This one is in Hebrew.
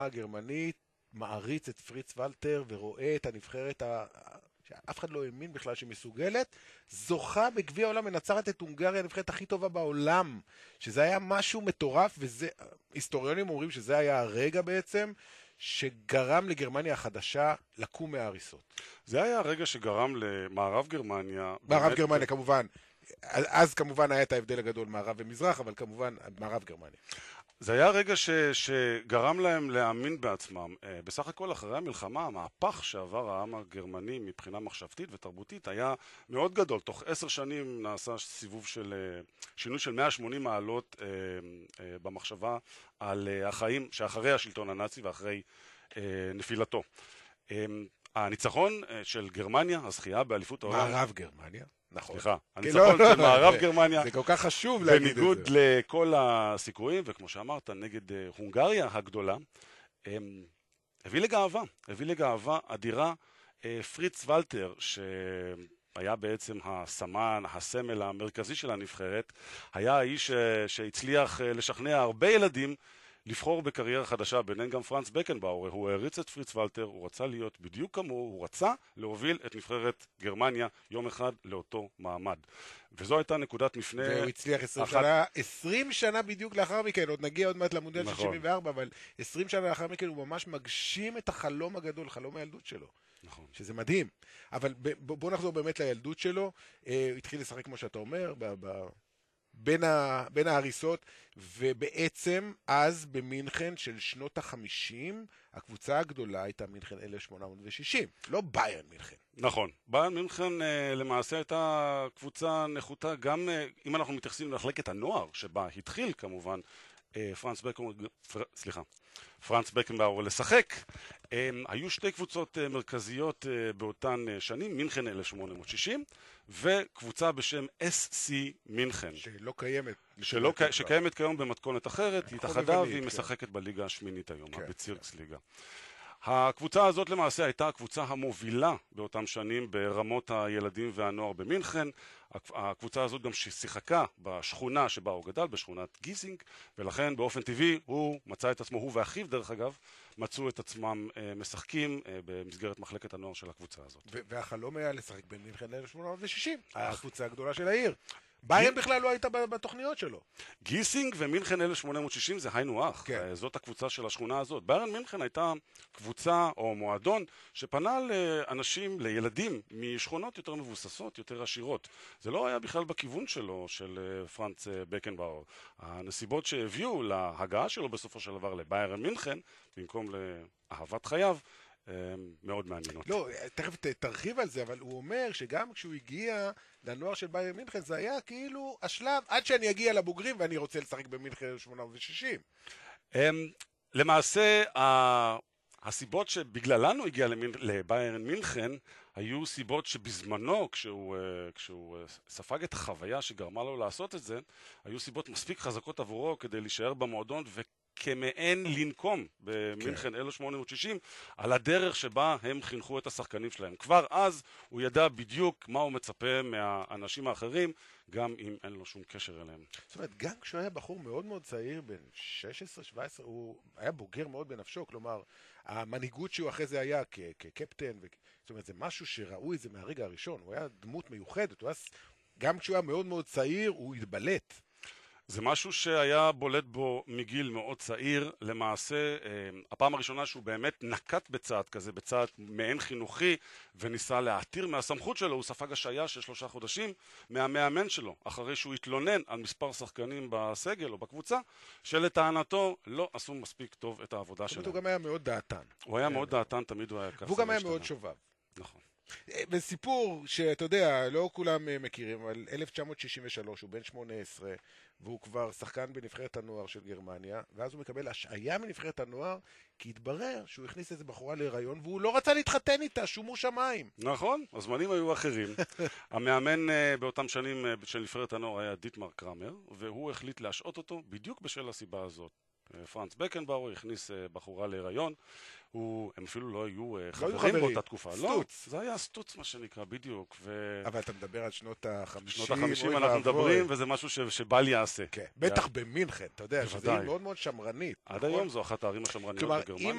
הגרמנית מעריץ את פריץ ולטר ורואה את הנבחרת שאף אחד לא האמין בכלל שמסוגלת, זוכה בגביע העולם, מנצחת את הונגריה, הנבחרת הכי טובה בעולם, שזה היה משהו מטורף, וזה, היסטוריונים אומרים שזה היה הרגע בעצם, שגרם לגרמניה החדשה לקום מההריסות. זה היה הרגע שגרם למערב גרמניה... מערב גרמניה כמובן, אז כמובן היה את ההבדל הגדול מערב ומזרח, אבל כמובן מערב גרמניה. זה היה רגע שגרם להם להאמין בעצמם. בסך הכל אחרי המלחמה, המהפך שעבר העם הגרמני מבחינה מחשבתית ותרבותית היה מאוד גדול. תוך 10 שנים נעשה סיבוב של שינוי של 180 מעלות במחשבה על החיים שאחרי השלטון הנאצי ואחרי נפילתו. הניצחון של גרמניה, הזכייה באליפות העולם... מערב גרמניה. נכון. סליחה, הניצחון של מערב גרמניה, זה כל כך חשוב להגיד את זה. בניגוד לכל הסיכויים, וכמו שאמרת, נגד הונגריה הגדולה, הביא לגאווה אדירה. פריץ ולטר, שהיה בעצם הסמל המרכזי של הנבחרת, היה האיש שהצליח לשכנע הרבה ילדים לבחור בקריירה חדשה, ביניהם גם פרנץ בקנבאואר. הוא העריץ את פריץ ולטר, הוא רצה להיות בדיוק כמוהו, הוא רצה להוביל את נבחרת גרמניה יום אחד לאותו מעמד. וזו הייתה נקודת מפנה... והוא הצליח 20 שנה בדיוק לאחר מכן, עוד נגיע עוד מעט למונדיאל של 74, אבל 20 שנה לאחר מכן הוא ממש מגשים את החלום הגדול, חלום הילדות שלו. נכון. שזה מדהים. אבל בוא נחזור באמת לילדות שלו. הוא התחיל לשחק כמו שאתה אומר, בין ההריסות, ובעצם אז במינכן של שנות ה-50, הקבוצה הגדולה הייתה מינכן 1860, לא ביירן מינכן. נכון, ביירן מינכן למעשה הייתה קבוצה נחותה, גם אם אנחנו מתייחסים למחלקת הנוער, שבה התחיל כמובן פרנץ בקנבאואר לשחק. היו 2 קבוצות מרכזיות באותן שנים, מינכן 1860, וקבוצה בשם SC מינכן. שלא קיימת. שקיימת כיום במתכונת אחרת, היא התאחדה והיא משחקת בליגה השמינית היום, בצירקס ליגה. הקבוצה הזאת למעשה הייתה הקבוצה המובילה באותם שנים ברמות הילדים והנוער במינכן. הקבוצה הזאת גם שיחקה בשכונה שבה הוא גדל, בשכונת גיסינג, ולכן באופן טבעי הוא מצא את עצמו, הוא ואחיו דרך אגב, מצאו את עצמם משחקים במסגרת מחלקת הנוער של הקבוצה הזאת. והחלום היה לשחק במינכן 1860, הקבוצה הגדולה של העיר. ביירן בכלל לא הייתה בתוכניות שלו. גיסינג ומינכן 1860 זה היינו אח. כן. זאת הקבוצה של השכונה הזאת. ביירן מינכן הייתה קבוצה או מועדון שפנה לאנשים, לילדים משכונות יותר מבוססות, יותר עשירות. זה לא היה בכלל בכיוון שלו, של פרנץ בקנבאואר. הנסיבות שהביאו להגעה שלו בסופו של דבר לביירן מינכן, במקום לאהבת חייו, מאוד מעניינות. לא, תכף תרחיב על זה, אבל הוא אומר שגם כשהוא הגיע לנוער של ביירן מינכן, זה היה כאילו השלב, עד שאני אגיע לבוגרים ואני רוצה לשחק במינכן 1860. למעשה, הסיבות שבגללן הוא הגיע לביירן מינכן, היו סיבות שבזמנו, כשהוא ספג את החוויה שגרמה לו לעשות את זה, היו סיבות מספיק חזקות עבורו כדי להישאר במועדון כמעין לנקום במינכן 1860 על הדרך שבה הם חינכו את השחקנים שלהם. כבר אז הוא ידע בדיוק מה הוא מצפה מהאנשים האחרים, גם אם אין לו שום קשר אליהם. זאת אומרת, גם כשהוא היה בחור מאוד מאוד צעיר, בן 16-17, הוא היה בוגר מאוד בנפשו, כלומר, המנהיגות שהוא אחרי זה היה כקפטן, זאת אומרת, זה משהו שראו את זה מהרגע הראשון, הוא היה דמות מיוחדת, גם כשהוא היה מאוד מאוד צעיר, הוא התבלט. זה משהו שהיה בולט בו מגיל מאוד צעיר. למעשה, הפעם הראשונה שהוא באמת נקט בצעד כזה, בצעד מעין חינוכי, וניסה להתיר מהסמכות שלו, הוא ספג השעיה של 3 חודשים מהמאמן שלו, אחרי שהוא התלונן על מספר שחקנים בסגל או בקבוצה, שלטענתו לא עשו מספיק טוב את העבודה שלהם. הוא גם היה מאוד דעתן. הוא היה מאוד דעתן, תמיד הוא היה ככה. והוא גם היה מאוד שובב. נכון. וסיפור שאתה יודע, לא כולם מכירים, אבל 1963, הוא בן 18, והוא כבר שחקן בנבחרת הנוער של גרמניה, ואז הוא מקבל השעיה מנבחרת הנוער, כי התברר שהוא הכניס איזה בחורה להיריון, והוא לא רצה להתחתן איתה, שומו שמיים. נכון, הזמנים היו אחרים. המאמן באותם שנים של נבחרת הנוער היה דיטמר קרמר, והוא החליט להשעות אותו בדיוק בשל הסיבה הזאת. פרנץ בקנבאואר הכניס בחורה להיריון, הם אפילו לא היו חברים באותה תקופה. סטוץ. זה היה סטוץ מה שנקרא, בדיוק. אבל אתה מדבר על שנות ה-50. שנות ה-50 אנחנו מדברים, וזה משהו שבל יעשה. בטח במינכן, אתה יודע, שזה היא מאוד מאוד שמרנית. עד היום זו אחת הערים השמרניות בגרמניה.